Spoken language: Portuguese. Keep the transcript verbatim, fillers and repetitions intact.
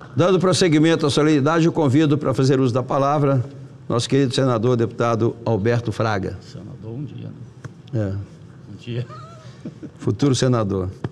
Dando prosseguimento à solenidade, eu convido para fazer uso da palavra nosso querido senador, deputado Alberto Fraga. Senador um dia, né? É. Um dia. Futuro senador.